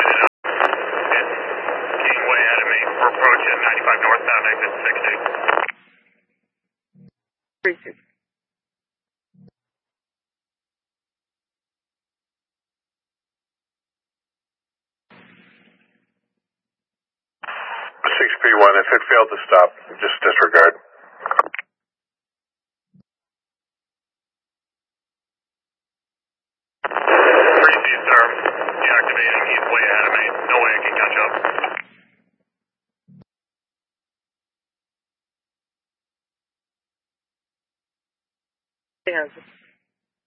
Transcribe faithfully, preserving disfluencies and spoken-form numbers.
King way ahead of me. We're approaching ninety-five northbound, exit sixty. Appreciate it. six P one, if it failed to stop, just disregard. three C, sir. Deactivating. He's way ahead of me. No way I can catch up. Yeah.